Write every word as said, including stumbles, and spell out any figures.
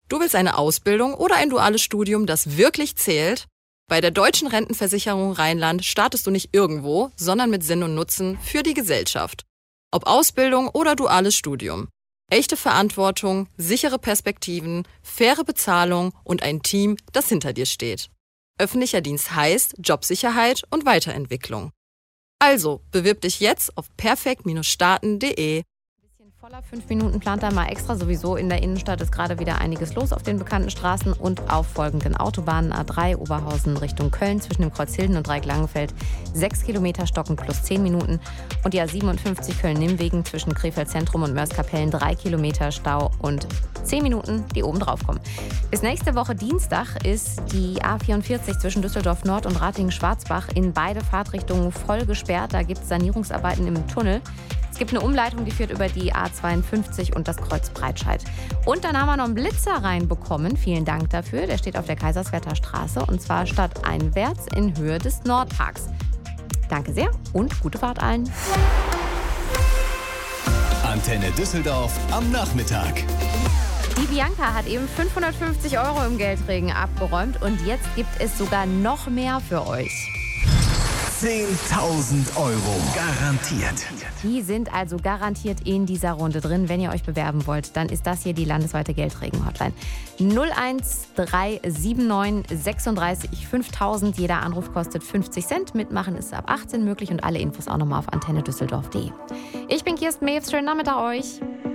Du willst eine Ausbildung oder ein duales Studium, das wirklich zählt? Bei der Deutschen Rentenversicherung Rheinland startest du nicht irgendwo, sondern mit Sinn und Nutzen für die Gesellschaft. Ob Ausbildung oder duales Studium. Echte Verantwortung, sichere Perspektiven, faire Bezahlung und ein Team, das hinter dir steht. Öffentlicher Dienst heißt Jobsicherheit und Weiterentwicklung. Also, bewirb dich jetzt auf perfekt Starten punkt de. Voller fünf Minuten plant er mal extra. Sowieso in der Innenstadt ist gerade wieder einiges los auf den bekannten Straßen und auf folgenden Autobahnen. A drei Oberhausen Richtung Köln zwischen dem Kreuz Hilden und Dreieck-Langenfeld sechs Kilometer Stocken plus zehn Minuten. Und die A siebenundfünfzig Köln-Nimmwegen zwischen Krefeld Zentrum und Mörs-Kapellen drei Kilometer Stau und zehn Minuten, die oben drauf kommen. Bis nächste Woche Dienstag ist die A vierundvierzig zwischen Düsseldorf Nord und Ratingen-Schwarzbach in beide Fahrtrichtungen voll gesperrt. Da gibt es Sanierungsarbeiten im Tunnel. Es gibt eine Umleitung, die führt über die A zweiundfünfzig und das Kreuz Breitscheid. Und dann haben wir noch einen Blitzer reinbekommen. Vielen Dank dafür. Der steht auf der Kaiserswerther Straße und zwar stadteinwärts in Höhe des Nordparks. Danke sehr und gute Fahrt allen. Antenne Düsseldorf am Nachmittag. Die Bianca hat eben fünfhundertfünfzig Euro im Geldregen abgeräumt und jetzt gibt es sogar noch mehr für euch. zehntausend Euro garantiert. Die sind also garantiert in dieser Runde drin. Wenn ihr euch bewerben wollt, dann ist das hier die landesweite Geldregen-Hotline. null eins drei sieben neun sechsunddreißig fünftausend. Jeder Anruf kostet fünfzig Cent. Mitmachen ist ab achtzehn möglich und alle Infos auch nochmal auf antenne düsseldorf punkt de. Ich bin Kirsten Mews. Schönen Nachmittag euch.